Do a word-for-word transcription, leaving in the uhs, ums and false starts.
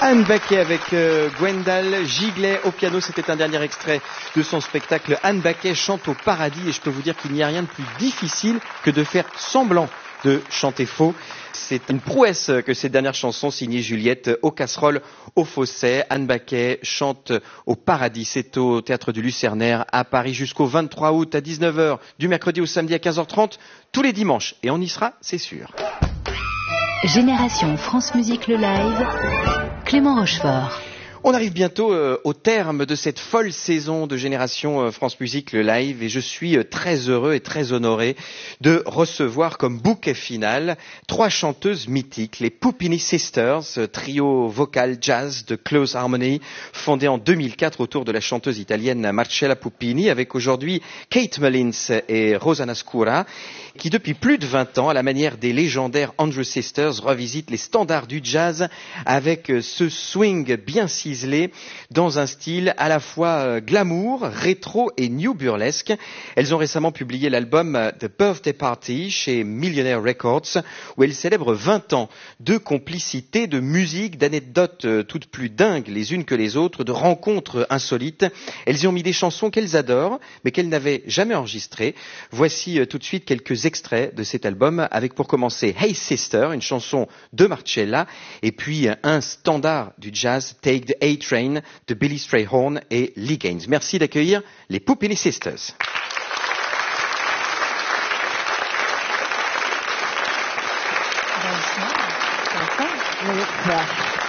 Anne Baquet avec euh, Gwendal Giglet au piano, c'était un dernier extrait de son spectacle Anne Baquet chante au paradis, et je peux vous dire qu'il n'y a rien de plus difficile que de faire semblant de chanter faux. C'est une prouesse que cette dernière chanson signée Juliette aux casseroles, au fausset. Anne Baquet chante au paradis. C'est au Théâtre du Lucernaire à Paris jusqu'au vingt-trois août à dix-neuf heures, du mercredi au samedi à quinze heures trente, tous les dimanches. Et on y sera, c'est sûr. Génération France Musique le live, Clément Rochefort. On arrive bientôt euh, au terme de cette folle saison de Génération euh, France Musique le live, et je suis euh, très heureux et très honoré de recevoir comme bouquet final trois chanteuses mythiques, les Puppini Sisters, euh, trio vocal jazz de Close Harmony, fondé en deux mille quatre autour de la chanteuse italienne Marcella Puppini, avec aujourd'hui Kate Mullins et Rosanna Scura, qui depuis plus de vingt ans, à la manière des légendaires Andrews Sisters, revisitent les standards du jazz avec euh, ce swing bien ciselé dans un style à la fois glamour, rétro et new burlesque. Elles ont récemment publié l'album The Birthday Party chez Millionaire Records, où elles célèbrent vingt ans de complicité, de musique, d'anecdotes toutes plus dingues les unes que les autres, de rencontres insolites. Elles y ont mis des chansons qu'elles adorent, mais qu'elles n'avaient jamais enregistrées. Voici tout de suite quelques extraits de cet album, avec pour commencer Hey Sister, une chanson de Marcella, et puis un standard du jazz, Take the A-Train de Billy Strayhorn et Lee Gaines. Merci d'accueillir les Puppini Sisters. Bonsoir. Bonsoir.